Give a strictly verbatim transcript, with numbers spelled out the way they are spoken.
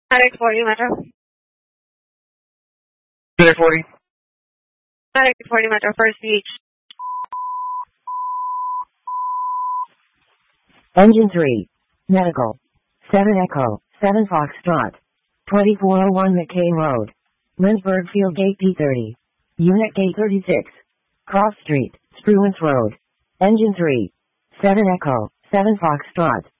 Medic forty Metro. Medic forty. Medic forty Metro, first beach. Engine three. Medical. seven Echo, seven Foxtrot. twenty-four oh one McCain Road. Lynchburg Field Gate P thirty. Unit Gate thirty-six. Cross Street, Spruance Road. Engine three. seven Echo, seven Foxtrot.